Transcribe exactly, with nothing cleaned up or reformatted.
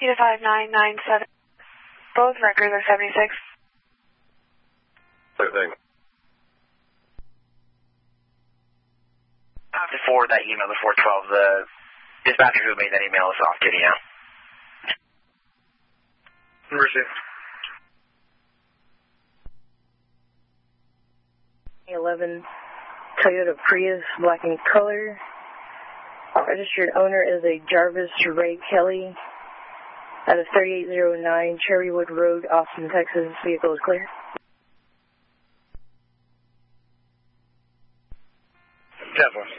Eta five nine nine seven. Both records are seventy-six. Same thing. I have to forward that email to four twelve. The dispatcher who made that email is off duty now. Mercy. eleven Toyota Prius, black in color. Registered owner is a Jarvis Ray Kelly. Out of thirty-eight oh nine Cherrywood Road, Austin, Texas. Vehicle is clear. ten four.